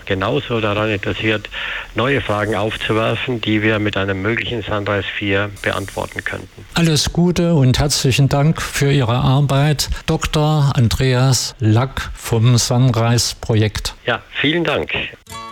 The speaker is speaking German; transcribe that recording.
auch genauso daran interessiert, neue Fragen aufzuwerfen, die wir mit einem möglichen Sunrise 4 beantworten könnten. Alles Gute und herzlichen Dank für Ihre Arbeit, Dr. Andreas Lack vom Sunrise Projekt. Ja, vielen Dank.